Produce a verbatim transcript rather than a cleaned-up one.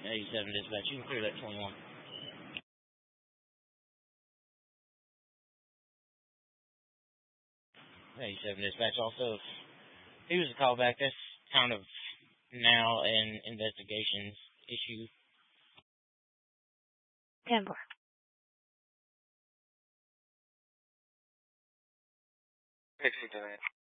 eighty-seven dispatch, you can clear that twenty-one. eighty-seven dispatch, also, if he was a callback, that's kind of now an investigations issue. ten four. sixty-nine.